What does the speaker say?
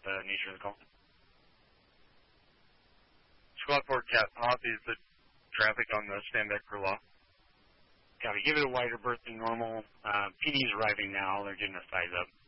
the nature of the call. Squad 4 Cap, how is the traffic on the standby crew law? Got to give it a wider berth than normal. PD's arriving now. They're getting a size up.